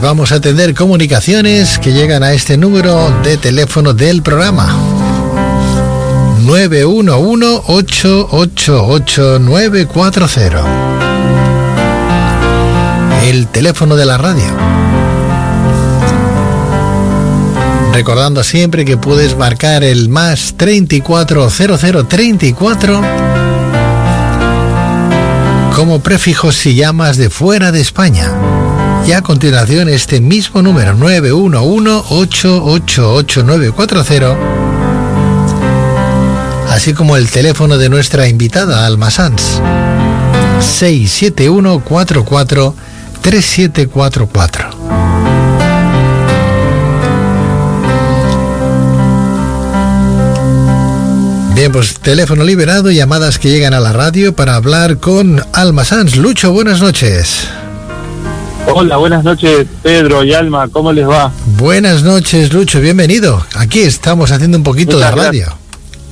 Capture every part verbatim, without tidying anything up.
vamos a atender comunicaciones que llegan a este número de teléfono del programa. nueve uno uno, ocho ocho ocho, nueve cuatro cero. El teléfono de la radio. Recordando siempre que puedes marcar el más treinta y cuatro cero cero treinta y cuatro como prefijo si llamas de fuera de España. Y a continuación este mismo número, nueve uno uno, ocho ocho ocho, nueve cuatro cero. Así como el teléfono de nuestra invitada, Alma Sanz, seis siete uno, cuatro cuatro, tres siete cuatro cuatro. Bien, pues teléfono liberado, llamadas que llegan a la radio para hablar con Alma Sanz. Lucho, buenas noches. Hola, buenas noches, Pedro y Alma, ¿cómo les va? Buenas noches, Lucho, bienvenido. Aquí estamos haciendo un poquito Muchas de radio. Gracias.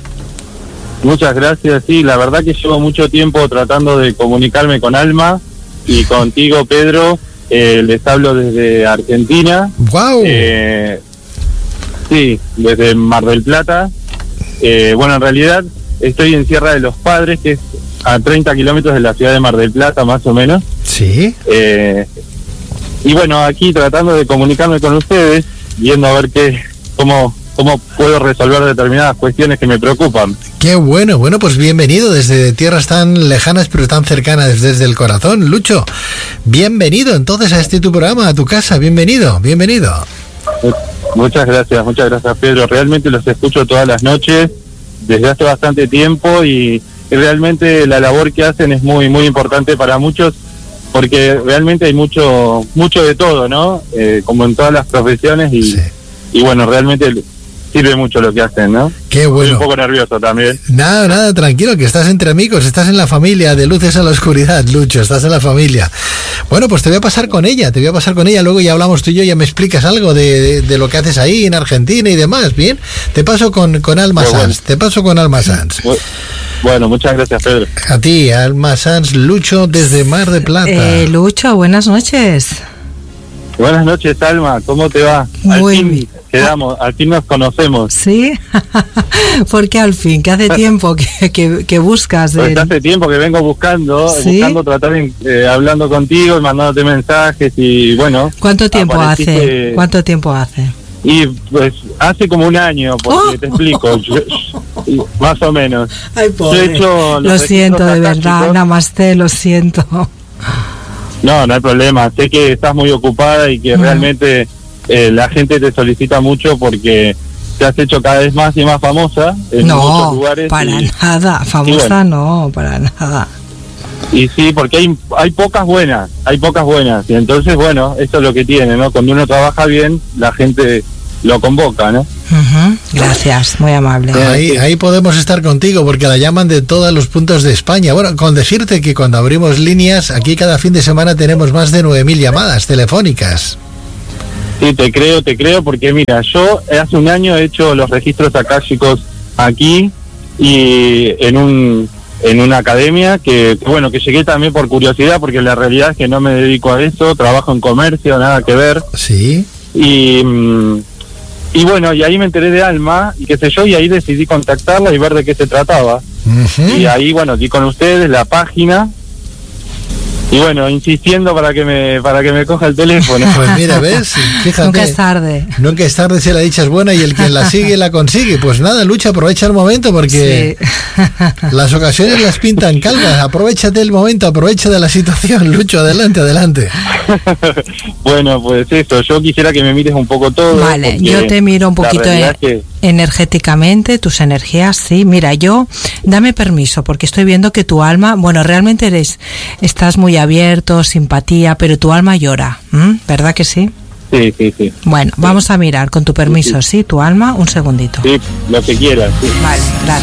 Muchas gracias, sí, la verdad que llevo mucho tiempo tratando de comunicarme con Alma y contigo, Pedro. Eh, les hablo desde Argentina. ¡Wow! Eh, sí, desde Mar del Plata. Eh, bueno, en realidad estoy en Sierra de los Padres, que es a treinta kilómetros de la ciudad de Mar del Plata, más o menos. Sí. Eh, y bueno, aquí tratando de comunicarme con ustedes, viendo a ver qué, cómo... cómo puedo resolver determinadas cuestiones que me preocupan. Qué bueno, bueno, pues bienvenido desde tierras tan lejanas pero tan cercanas desde el corazón. Lucho, bienvenido entonces a este tu programa, a tu casa, bienvenido, bienvenido. Muchas gracias, muchas gracias, Pedro. Realmente los escucho todas las noches, desde hace bastante tiempo, y, y realmente la labor que hacen es muy, muy importante para muchos, porque realmente hay mucho, mucho de todo, ¿no? Eh, como en todas las profesiones, y, sí. y bueno, realmente sirve mucho lo que hacen, ¿no? Qué bueno. Estoy un poco nervioso también. Nada, nada, tranquilo, que estás entre amigos, estás en la familia, de luces a la oscuridad, Lucho, estás en la familia. Bueno, pues te voy a pasar con ella, te voy a pasar con ella, luego ya hablamos tú y yo, ya me explicas algo de, de, de lo que haces ahí en Argentina y demás, ¿bien? Te paso con, con Alma bueno, Sanz, te paso con Alma Sanz. Bueno, muchas gracias, Pedro. A ti, Alma Sanz, Lucho, desde Mar de Plata. Eh, Lucho, buenas noches. Buenas noches, Alma, ¿cómo te va? Muy al fin bien. Quedamos, al fin nos conocemos. ¿Sí? ¿Por qué al fin? ¿Qué hace tiempo que, que, que buscas? Pues hace tiempo que vengo buscando, ¿sí? buscando tratar, eh, hablando contigo y mandándote mensajes y bueno. ¿Cuánto tiempo apareciste... hace? ¿Cuánto tiempo hace? Y pues hace como un año, porque oh. te explico, yo, más o menos. Ay, pobre. Yo he hecho lo siento, de verdad, namaste, lo siento. No, no hay problema, sé que estás muy ocupada y que mm. realmente... Eh, la gente te solicita mucho porque te has hecho cada vez más y más famosa en no, muchos lugares. para y, nada, famosa bueno, no, para nada. Y sí, porque hay hay pocas buenas, hay pocas buenas. Y entonces, bueno, eso es lo que tiene, ¿no? Cuando uno trabaja bien, la gente lo convoca, ¿no? Uh-huh. Gracias, muy amable. Ahí, ahí podemos estar contigo porque la llaman de todos los puntos de España. Bueno, con decirte que cuando abrimos líneas, aquí cada fin de semana tenemos más de nueve mil llamadas telefónicas. Sí, te creo, te creo, porque mira, yo hace un año he hecho los registros akáshicos aquí y en un en una academia que, bueno, que llegué también por curiosidad, porque la realidad es que no me dedico a eso, trabajo en comercio, nada que ver. Sí. Y, y bueno, y ahí me enteré de Alma, y qué sé yo, y ahí decidí contactarla y ver de qué se trataba. Uh-huh. Y ahí, bueno, di con ustedes la página. Y bueno, insistiendo para que me para que me coja el teléfono. Pues mira, ¿ves? Fíjate. Nunca es tarde. Nunca es tarde si la dicha es buena y el que la sigue la consigue. Pues nada, Lucha, aprovecha el momento porque sí. Las ocasiones las pintan calvas. Aprovechate el momento, aprovecha de la situación, Lucho, adelante, adelante. Bueno, pues eso, yo quisiera que me mires un poco todo. Vale, yo te miro un poquito e- que... energéticamente, tus energías, sí. Mira, yo, dame permiso, porque estoy viendo que tu alma, bueno, realmente eres, estás muy abierto, simpatía, pero tu alma llora, ¿m? ¿Verdad que sí? Sí, sí, sí. Bueno, sí. Vamos a mirar, con tu permiso, sí, sí, tu alma, un segundito. Sí, lo que quieras, sí. Vale, gracias.